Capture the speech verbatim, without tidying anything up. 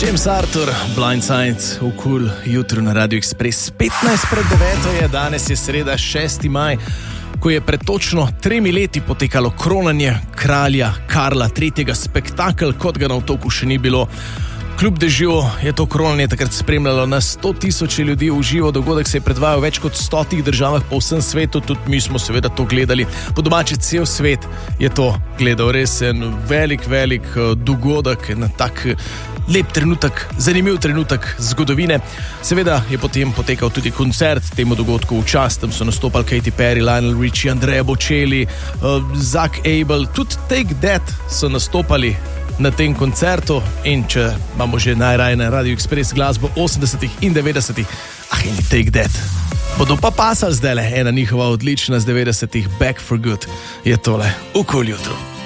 James Arthur, Blindside, v Cool jutro na Radio Express. petnajst pred deveto je, danes je sreda, šesti maj, ko je pred točno tremi leti potekalo kronanje kralja Karla tretjega, spektakel, kot ga na otoku še ni bilo. Kljub dežju je to kronanje takrat spremljalo na sto tisoče ljudi v živo, dogodek se je predvajal v več kot stotih državah po vsem svetu, tudi mi smo seveda to gledali. Po domači cel svet je to gledal, res en velik, velik dogodek, en tak lep trenutek, zanimiv trenutek zgodovine. Seveda je potem potekal tudi koncert temu dogodku v čast, tam so nastopali Katy Perry, Lionel Richie, Andrea Bocelli, uh, Zach Abel, tudi Take That so nastopali na tem koncertu. In če imamo že najraje na Radio Express glasbo osemdesetih in devetdesetih, ah, in Take That bodo pa pasali zdajle, ena njihova odlična z devetdesetih, Back for Good, je tole v Cool jutru.